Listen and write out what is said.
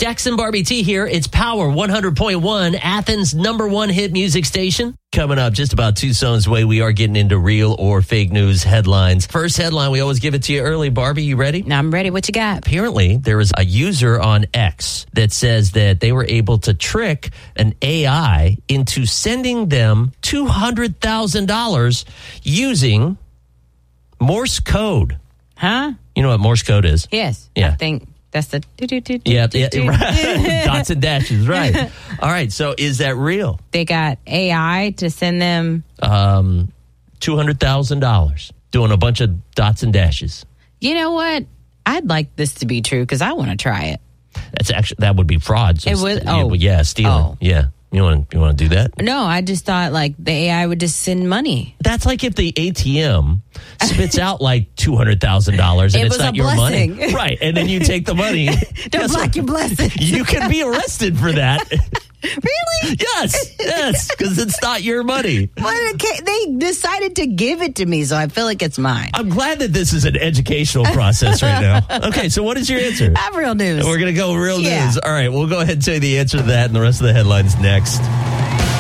Jackson Barbie T here. It's Power 100.1, Athens' #1 hit music station. Coming up just about 2 songs away, we are getting into real or fake news headlines. First headline, we always give it to you early. Barbie, you ready? I'm ready. What you got? Apparently, there is a user on X that says that they were able to trick an AI into sending them $200,000 using Morse code. Huh? You know what Morse code is? Yes. Yeah. I think that's the Yeah, right. Dots and dashes, right. All right, so is that real? They got AI to send them $200,000 doing a bunch of dots and dashes. You know what? I'd like this to be true because I want to try it. That would be fraud. It would. Stealing. Oh. Yeah. You want to do that? No, I just thought like the AI would just send money. That's like if the ATM spits out like $200,000 and it's not your money, right? And then you take the money. Don't block your blessings. You can be arrested for that. Really? Yes, because it's not your money. Well, they decided to give it to me, so I feel like it's mine. I'm glad that this is an educational process right now. Okay, so what is your answer? I have real news. We're going to go real news. All right, we'll go ahead and say the answer to that and the rest of the headlines next.